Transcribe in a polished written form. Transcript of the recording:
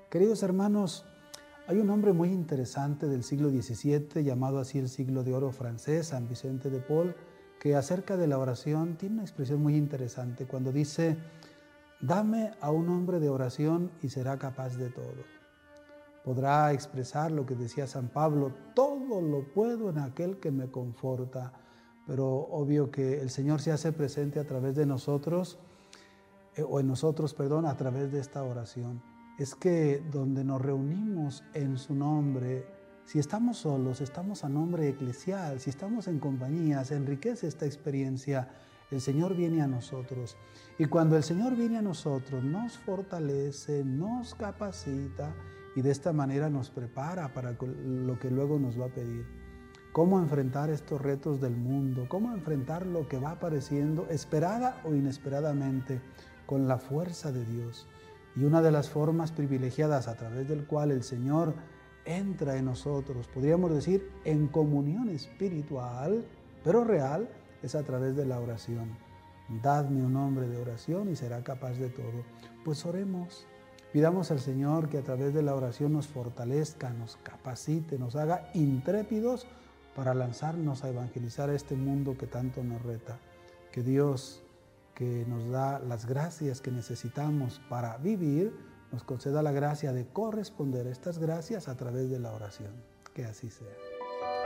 Queridos hermanos, hay un hombre muy interesante del siglo XVII, llamado así el siglo de oro francés, San Vicente de Paul, que acerca de la oración tiene una expresión muy interesante cuando dice: dame a un hombre de oración y será capaz de todo. Podrá expresar lo que decía San Pablo: todo lo puedo en aquel que me conforta. Pero obvio que el Señor se hace presente a través de nosotros, a través de esta oración. Es que donde nos reunimos en su nombre, si estamos solos, estamos a nombre eclesial, si estamos en compañía, se enriquece esta experiencia. El Señor viene a nosotros. Y cuando el Señor viene a nosotros, nos fortalece, nos capacita y de esta manera nos prepara para lo que luego nos va a pedir. Cómo enfrentar estos retos del mundo, cómo enfrentar lo que va apareciendo esperada o inesperadamente con la fuerza de Dios. Y una de las formas privilegiadas a través del cual el Señor entra en nosotros, podríamos decir en comunión espiritual, pero real, es a través de la oración. Dadme un hombre de oración y será capaz de todo. Pues oremos. Pidamos al Señor que a través de la oración nos fortalezca, nos capacite, nos haga intrépidos para lanzarnos a evangelizar a este mundo que tanto nos reta. Que Dios, que nos da las gracias que necesitamos para vivir, nos conceda la gracia de corresponder a estas gracias a través de la oración. Que así sea.